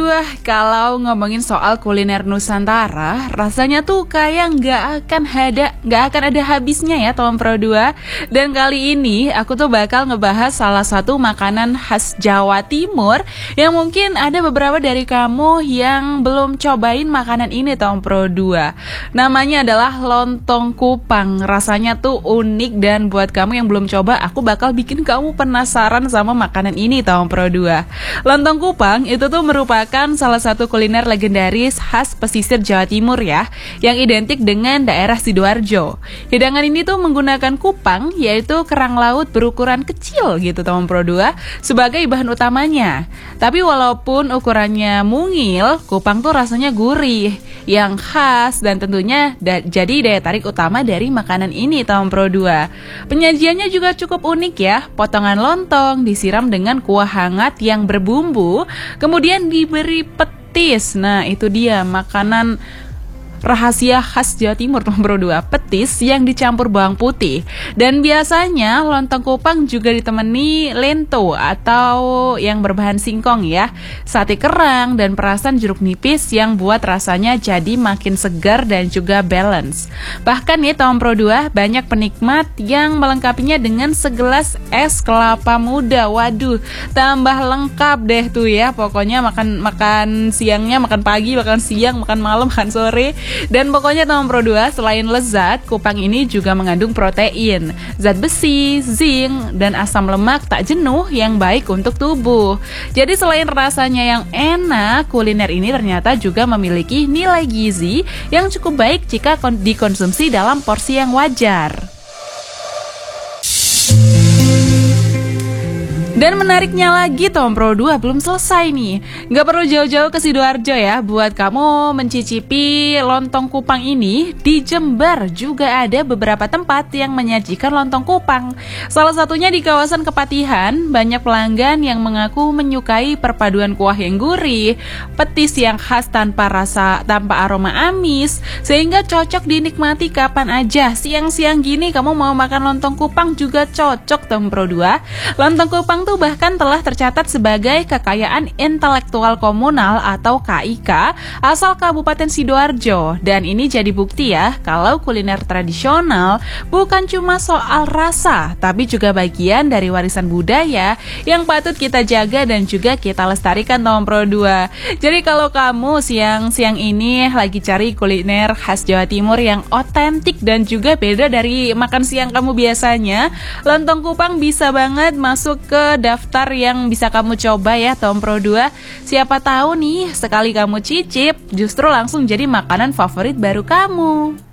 Kalau ngomongin soal kuliner Nusantara, rasanya tuh kayak nggak akan ada habisnya ya Tom Pro 2. Dan kali ini aku tuh bakal ngebahas salah satu makanan khas Jawa Timur yang mungkin ada beberapa dari kamu yang belum cobain makanan ini Tom Pro 2. Namanya adalah lontong kupang. Rasanya tuh unik dan buat kamu yang belum coba, aku bakal bikin kamu penasaran sama makanan ini Tom Pro 2. Lontong kupang itu tuh merupakan salah satu kuliner legendaris khas pesisir Jawa Timur ya, yang identik dengan daerah Sidoarjo. Hidangan ini tuh menggunakan kupang, yaitu kerang laut berukuran kecil gitu Tom Pro 2, sebagai bahan utamanya. Tapi walaupun ukurannya mungil, kupang tuh rasanya gurih, yang khas dan tentunya jadi daya tarik utama dari makanan ini Tom Pro 2. Penyajiannya juga cukup unik ya, potongan lontong disiram dengan kuah hangat yang berbumbu, kemudian diberi petis. Nah, itu dia makanan rahasia khas Jawa Timur nomor 2, petis yang dicampur bawang putih. Dan biasanya lontong kupang juga ditemani lento atau yang berbahan singkong ya, sate kerang dan perasan jeruk nipis yang buat rasanya jadi makin segar dan juga balance. Bahkan nih Tom Pro 2, banyak penikmat yang melengkapinya dengan segelas es kelapa muda. Waduh, tambah lengkap deh tuh ya. Pokoknya makan siangnya, makan pagi, makan siang, makan malam, makan sore. Dan pokoknya Tom Pro 2, selain lezat, kupang ini juga mengandung protein, zat besi, zinc, dan asam lemak tak jenuh yang baik untuk tubuh. Jadi selain rasanya yang enak, kuliner ini ternyata juga memiliki nilai gizi yang cukup baik jika dikonsumsi dalam porsi yang wajar. Dan menariknya lagi Tom Pro 2 belum selesai nih. Gak perlu jauh-jauh ke Sidoarjo ya, buat kamu mencicipi lontong kupang ini. Di Jember juga ada beberapa tempat yang menyajikan lontong kupang. Salah satunya di kawasan Kepatihan, banyak pelanggan yang mengaku menyukai perpaduan kuah yang gurih, petis yang khas tanpa aroma amis, sehingga cocok dinikmati kapan aja. Siang-siang gini kamu mau makan lontong kupang juga cocok Tom Pro 2. Lontong kupang tuh bahkan telah tercatat sebagai kekayaan intelektual komunal atau KIK asal Kabupaten Sidoarjo. Dan ini jadi bukti ya kalau kuliner tradisional bukan cuma soal rasa, tapi juga bagian dari warisan budaya yang patut kita jaga dan juga kita lestarikan Tom Pro 2. Jadi kalau kamu siang-siang ini lagi cari kuliner khas Jawa Timur yang otentik dan juga beda dari makan siang kamu biasanya, lontong kupang bisa banget masuk ke daftar yang bisa kamu coba ya Tom Pro 2. Siapa tahu nih sekali kamu cicip justru langsung jadi makanan favorit baru kamu.